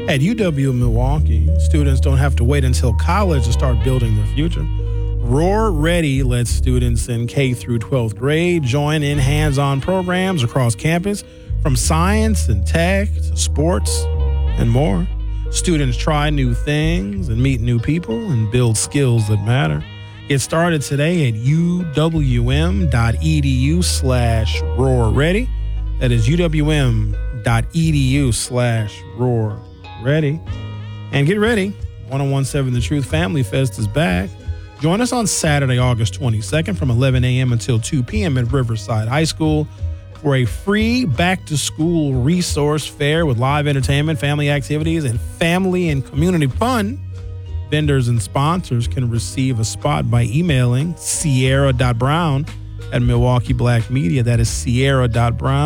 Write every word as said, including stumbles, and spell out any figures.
At U W-Milwaukee, students don't have to wait until college to start building their future. Roar Ready lets students in K through twelfth grade join in hands-on programs across campus, from science and tech to sports and more. Students try new things and meet new people and build skills that matter. Get started today at uwm.edu slash roar ready. That is uwm.edu slash roar ready. And get ready. ten seventeen The Truth Family Fest is back. Join us on Saturday, August twenty-second from eleven a.m. until two p.m. at Riverside High School for a free back-to-school resource fair with live entertainment, family activities, and family and community fun. Vendors and sponsors can receive a spot by emailing sierra dot brown at Milwaukee Black Media. That is sierra dot brown